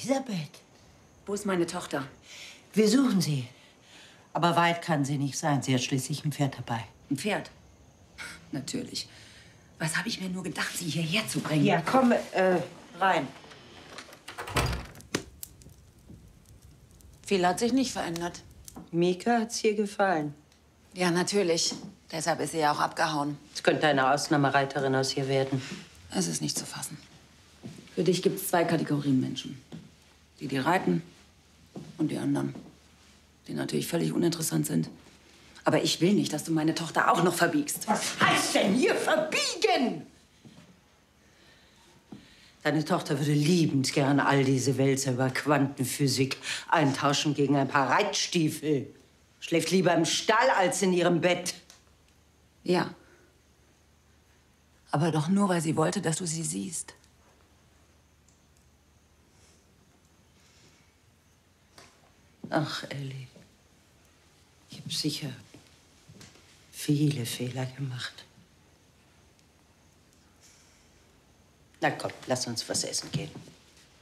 Elisabeth. Wo ist meine Tochter? Wir suchen sie. Aber weit kann sie nicht sein. Sie hat schließlich ein Pferd dabei. Ein Pferd? Natürlich. Was habe ich mir nur gedacht, sie hierher zu bringen? Ja, komm, rein. Viel hat sich nicht verändert. Mika hat's hier gefallen. Ja, natürlich. Deshalb ist sie ja auch abgehauen. Es könnte eine Ausnahmereiterin aus hier werden. Es ist nicht zu fassen. Für dich gibt es 2 Kategorien Menschen. Die reiten und die anderen, die natürlich völlig uninteressant sind. Aber ich will nicht, dass du meine Tochter auch noch verbiegst. Was heißt denn hier verbiegen? Deine Tochter würde liebend gern all diese Wälzer über Quantenphysik eintauschen gegen ein paar Reitstiefel. Schläft lieber im Stall als in ihrem Bett. Ja. Aber doch nur, weil sie wollte, dass du sie siehst. Ach, Ellie. Ich habe sicher viele Fehler gemacht. Na komm, lass uns was essen gehen.